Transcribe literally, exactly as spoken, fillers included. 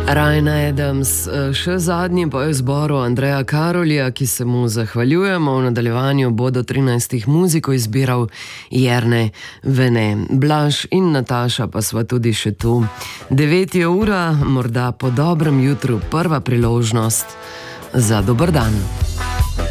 Ryan Adams, še zadnji po izboru Andreja Karolja, ki se mu zahvaljujemo. V nadaljevanju bo do trinajstih muzikov izbiral Jernej Vene. Blaž in Nataša pa sva tudi še tu. Devet je ura, morda po dobrem jutru prva priložnost za dober dan.